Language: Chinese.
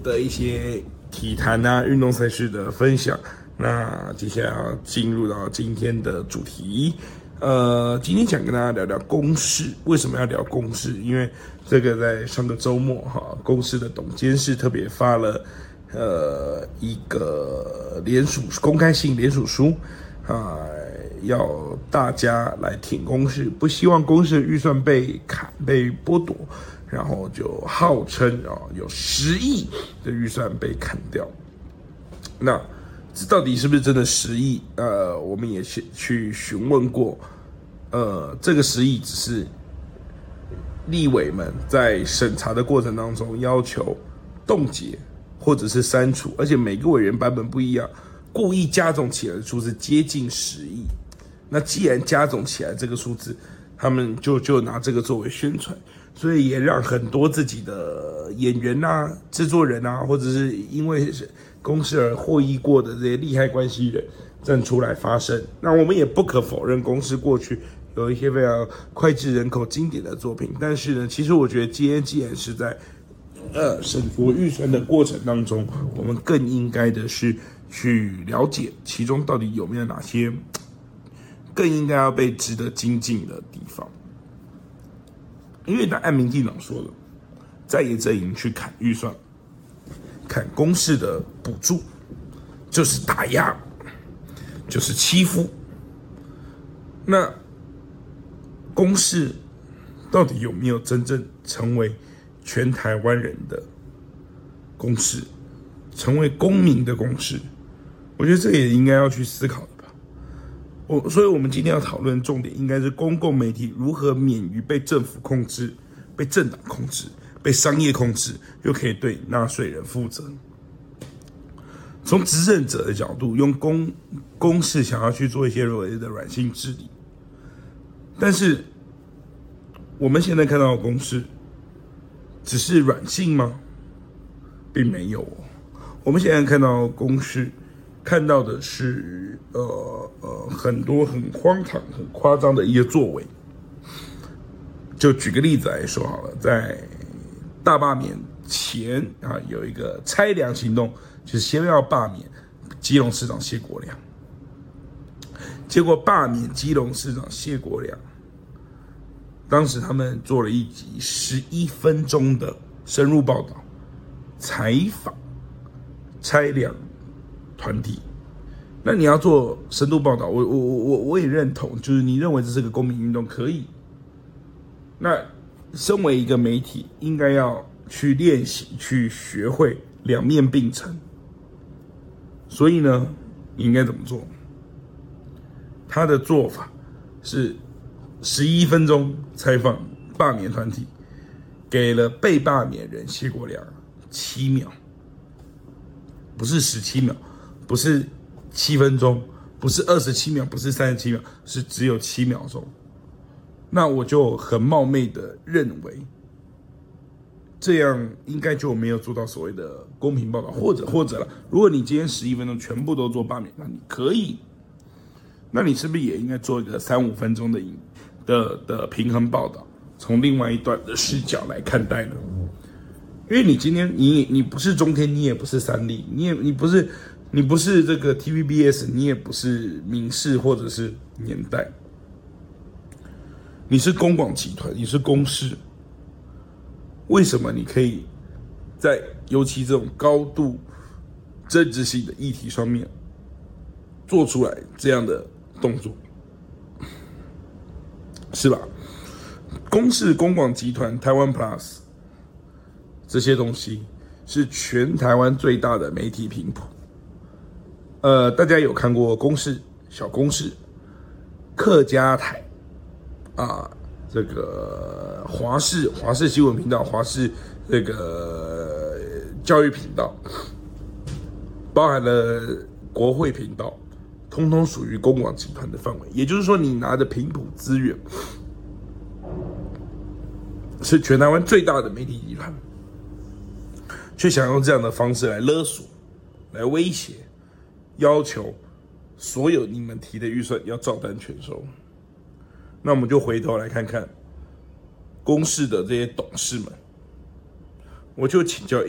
的一些体坛啊、运动赛事的分享。那接下来要进入到今天的主题。今天想跟大家聊聊公视。为什么要聊公视？因为这个在上个周末公视的董监事特别发了一个公开信联署书要大家来挺公视，不希望公视的预算被剥夺，然后就号称有10亿的预算被砍掉。那这到底是不是真的10亿？我们也去询问过，这个10亿只是立委们在审查的过程当中要求冻结或者是删除，而且每个委员版本不一样，故意加总起来的数字接近10亿。那既然加总起来这个数字，他们就拿这个作为宣传，所以也让很多自己的演员啊、制作人啊，或者是因为公视而获益过的这些利害关系人站出来发声。那我们也不可否认，公视过去有一些非常脍炙人口、经典的作品，但是呢，其实我觉得今天既然是在审核预算的过程当中，我们更应该的是去了解其中到底有没有哪些更应该要被值得精进的地方。因为按民进党说的，在野阵营去砍预算、砍公视的补助，就是打压，就是欺负。那公视到底有没有真正成为全台湾人的公视，成为公民的公视？我觉得这也应该要去思考的吧。所以我们今天要讨论重点应该是公共媒体如何免于被政府控制、被政党控制、被商业控制，又可以对纳税人负责。从执政者的角度，用公视想要去做一些所谓的软性治理，但是我们现在看到的公视只是软性吗？并没有我们现在看到的公视，看到的是很多很荒唐、很夸张的一些作为。就举个例子来说好了，在大罢免前有一个拆粮行动，就是先要罢免基隆市长谢国良。结果罢免基隆市长谢国良，当时他们做了一集11分钟的深入报道，采访拆粮团体。那你要做深度报道，我也认同，就是你认为这是个公民运动可以。那身为一个媒体，应该要去练习、去学会两面并陈。所以呢，你应该怎么做？他的做法是11分钟采访罢免团体，给了被罢免人谢国良7秒，不是17秒，不是7分钟，不是27秒，不是37秒，是只有7秒钟。那我就很冒昧的认为，这样应该就没有做到所谓的公平报道，或者了，如果你今天11分钟全部都做罢免，那你可以，那你是不是也应该做一个3-5分钟的平衡报道，从另外一段的视角来看待呢？因为你今天你不是中天，你也不是三立，你不是这个 TVBS， 你也不是民视或者是年代，你是公广集团，你是公视。为什么你可以在尤其这种高度政治性的议题上面做出来这样的动作，是吧？公视、公广集团、台湾 Plus 这些东西是全台湾最大的媒体频谱。大家有看过公视、小公视、客家台这个华视新闻频道、华视这个教育频道，包含了国会频道，通通属于公广集团的范围。也就是说，你拿的频谱资源是全台湾最大的媒体集团，却想用这样的方式来勒索、来威胁、要求所有你们提的预算要照单全收。那我们就回头来看看公视的这些董事们，我就请教